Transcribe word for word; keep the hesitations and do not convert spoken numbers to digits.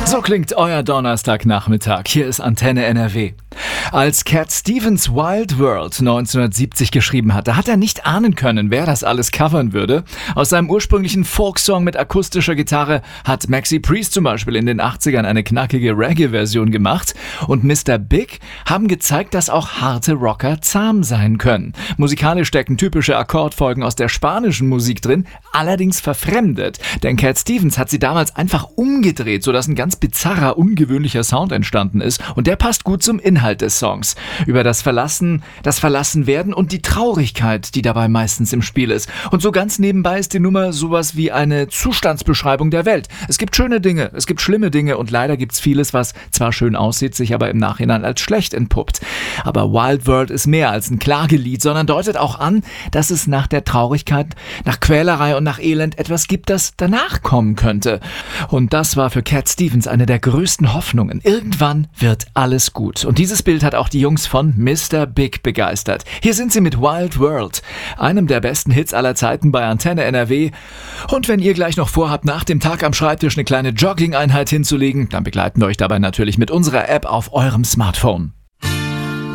So klingt euer Donnerstagnachmittag. Hier ist Antenne N R W. Als Cat Stevens Wild World neunzehnhundertsiebzig geschrieben hat, da hat er nicht ahnen können, wer das alles covern würde. Aus seinem ursprünglichen Folksong mit akustischer Gitarre hat Maxi Priest zum Beispiel in den achtzigern eine knackige Reggae-Version gemacht. Und Mister Big haben gezeigt, dass auch harte Rocker zahm sein können. Musikalisch stecken typische Akkordfolgen aus der spanischen Musik drin, allerdings verfremdet. Denn Cat Stevens hat sie damals einfach umgedreht, sodass ein ganz bizarrer, ungewöhnlicher Sound entstanden ist. Und der passt gut zum Inhalt des Songs. Über das Verlassen, das Verlassenwerden und die Traurigkeit, die dabei meistens im Spiel ist. Und so ganz nebenbei ist die Nummer sowas wie eine Zustandsbeschreibung der Welt. Es gibt schöne Dinge, es gibt schlimme Dinge und leider gibt's vieles, was zwar schön aussieht, sich aber im Nachhinein als schlecht entpuppt. Aber Wild World ist mehr als ein Klagelied, sondern deutet auch an, dass es nach der Traurigkeit, nach Quälerei und nach Elend etwas gibt, das danach kommen könnte. Und das war für Cat Stevens eine der größten Hoffnungen. Irgendwann wird alles gut. Und dieses Bild hat auch die Jungs von Mister Big begeistert. Hier sind sie mit Wild World, einem der besten Hits aller Zeiten bei Antenne N R W. Und wenn ihr gleich noch vorhabt, nach dem Tag am Schreibtisch eine kleine Jogging-Einheit hinzulegen, dann begleiten wir euch dabei natürlich mit unserer App auf eurem Smartphone.